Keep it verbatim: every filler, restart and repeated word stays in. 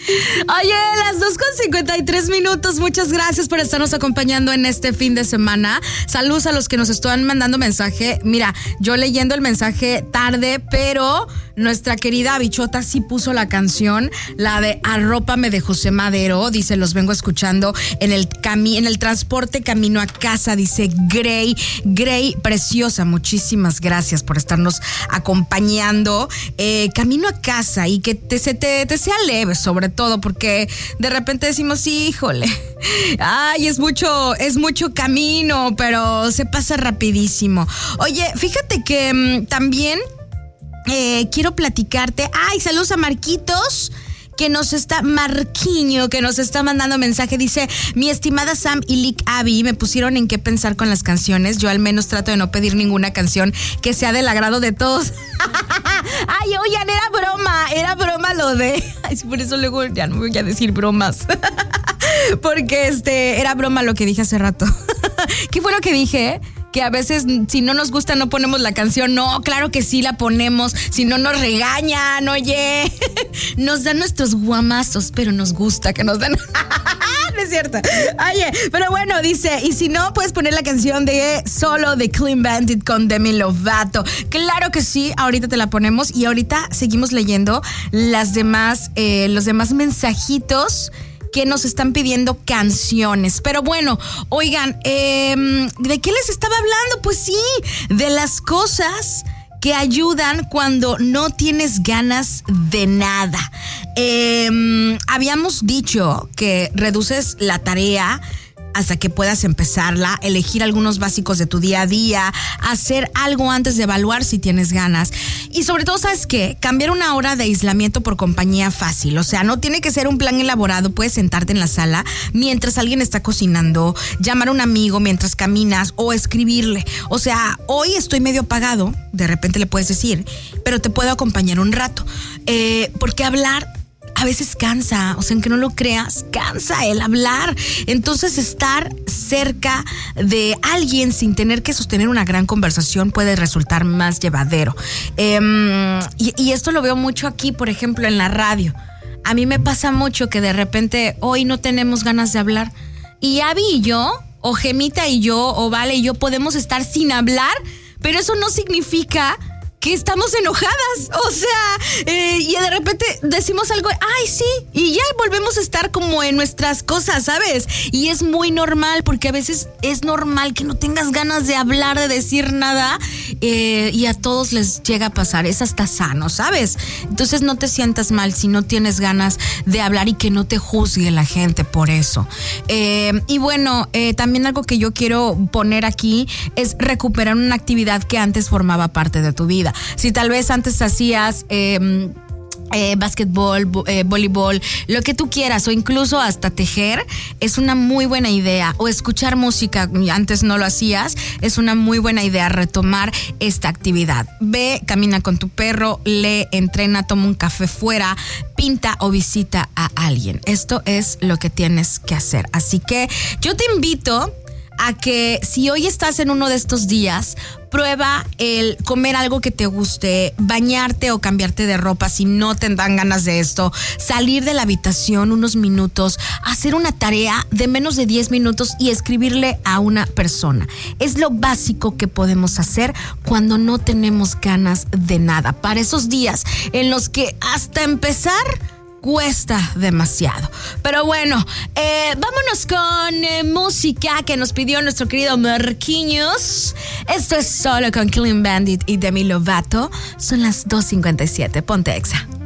Oye, las dos con cincuenta y tres minutos. Muchas gracias por estarnos acompañando en este fin de semana. Saludos a los que nos están mandando mensaje. Mira, yo leyendo el mensaje tarde, pero nuestra querida Bichota sí puso la canción, la de Arrópame de José Madero. Dice, los vengo escuchando en el cami- en el transporte camino a casa. Dice Grey, Grey, preciosa. Muchísimas gracias por estarnos acompañando. Eh, camino a casa y que te, se te, te sea leve, sobre todo, porque de repente decimos, híjole, ay, es mucho, es mucho camino, pero se pasa rapidísimo. Oye, fíjate que mmm, también eh, quiero platicarte. Ay, saludos a Marquitos, que nos está, Marquiño, que nos está mandando mensaje. Dice, mi estimada Sam y Lick Abby me pusieron en qué pensar con las canciones. Yo al menos trato de no pedir ninguna canción que sea del agrado de todos. Ay, oigan, era broma, era broma lo de... Ay, por eso luego ya no voy a decir bromas. Porque este, era broma lo que dije hace rato. ¿Qué fue lo que dije? Que a veces si no nos gusta no ponemos la canción. No, claro que sí la ponemos. Si no nos regañan, oye. Nos dan nuestros guamazos, pero nos gusta que nos den. No es cierto. Oye, pero bueno, dice, y si no, puedes poner la canción de Solo de Clean Bandit con Demi Lovato. Claro que sí, ahorita te la ponemos y ahorita seguimos leyendo las demás, eh, los demás mensajitos que nos están pidiendo canciones. Pero bueno, oigan, eh, ¿de qué les estaba hablando? Pues sí, de las cosas que ayudan cuando no tienes ganas de nada. Eh, habíamos dicho que reduces la tarea hasta que puedas empezarla, elegir algunos básicos de tu día a día, hacer algo antes de evaluar si tienes ganas. Y sobre todo, ¿sabes qué? Cambiar una hora de aislamiento por compañía fácil. O sea, no tiene que ser un plan elaborado. Puedes sentarte en la sala mientras alguien está cocinando, llamar a un amigo mientras caminas o escribirle. O sea, hoy estoy medio apagado, de repente le puedes decir, pero te puedo acompañar un rato. Eh, porque hablar a veces cansa, o sea, aunque no lo creas, cansa el hablar. Entonces, estar cerca de alguien sin tener que sostener una gran conversación puede resultar más llevadero. Eh, y, y esto lo veo mucho aquí, por ejemplo, en la radio. A mí me pasa mucho que de repente hoy no tenemos ganas de hablar. Y Abby y yo, o Gemita y yo, o Vale y yo podemos estar sin hablar, pero eso no significa que estamos enojadas, o sea, eh, y de repente decimos algo, ay, sí, y ya volvemos a estar como en nuestras cosas, ¿sabes? Y es muy normal, porque a veces es normal que no tengas ganas de hablar, de decir nada, eh, y a todos les llega a pasar, es hasta sano, ¿sabes? Entonces no te sientas mal si no tienes ganas de hablar y que no te juzgue la gente por eso. Eh, y bueno, eh, también algo que yo quiero poner aquí es recuperar una actividad que antes formaba parte de tu vida. Si tal vez antes hacías eh, eh, básquetbol, eh, voleibol, lo que tú quieras, o incluso hasta tejer, es una muy buena idea. O escuchar música, antes no lo hacías, es una muy buena idea retomar esta actividad. Ve, camina con tu perro, lee, entrena, toma un café fuera, pinta o visita a alguien. Esto es lo que tienes que hacer. Así que yo te invito a que si hoy estás en uno de estos días, prueba el comer algo que te guste, bañarte o cambiarte de ropa si no te dan ganas de esto, salir de la habitación unos minutos, hacer una tarea de menos de diez minutos y escribirle a una persona. Es lo básico que podemos hacer cuando no tenemos ganas de nada. Para esos días en los que hasta empezar cuesta demasiado. Pero bueno, eh, vámonos con eh, música que nos pidió nuestro querido Marquiños. Esto es Solo con Clean Bandit y Demi Lovato. Son las dos cincuenta y siete. Ponte Exa.